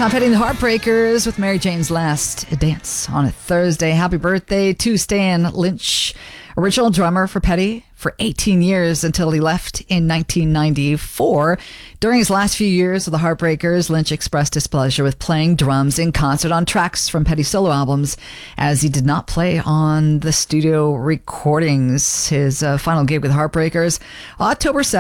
Tom Petty and the Heartbreakers with Mary Jane's Last Dance on a Thursday. Happy birthday to Stan Lynch, original drummer for Petty for 18 years until he left in 1994. During his last few years with the Heartbreakers, Lynch expressed displeasure with playing drums in concert on tracks from Petty's solo albums, as he did not play on the studio recordings. His final gig with Heartbreakers, October 2nd.